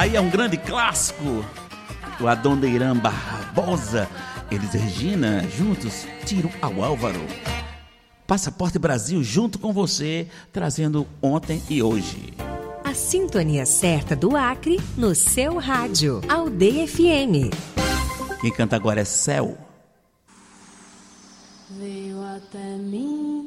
Aí é um grande clássico. O Adoniran Barbosa, Elis Regina, juntos, Tiro ao Álvaro. Passaporte Brasil junto com você, trazendo ontem e hoje. A sintonia certa do Acre no seu rádio. Aldeia FM. Quem canta agora é Céu. Veio até mim